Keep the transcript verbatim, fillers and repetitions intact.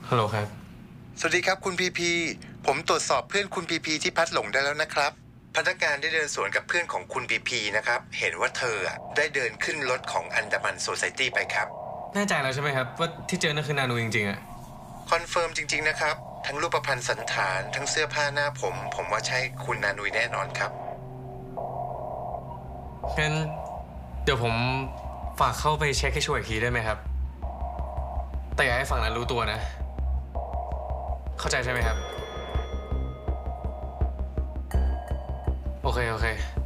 ฮัลโหลครับสวัสดีครับคุณพีพีผมตรวจสอบเพื่อนคุณพีพีที่พัดหลงได้แล้วนะครับพนักงานได้เดินสวนกับเพื่อนของคุณพีพีนะครับเห็นว่าเธอได้เดินขึ้นรถของอันดามันโซไซตี้ไปครับแน่ใจแล้วใช่ไหมครับว่าที่เจอนั่นคือนานูจริงๆอะคอนเฟิร์มจริงๆนะครับทั้งรูปพรรณสันฐานทั้งเสื้อผ้าหน้าผมผมว่าใช่คุณนานุยแน่นอนครับงั้นเดี๋ยวผมฝากเข้าไปเช็คให้ช่วยอีกทีได้ไหมครับแต่อย่าให้ฝั่งนั้นรู้ตัวนะเข้าใจใช่ไหมครับโอเคโอเค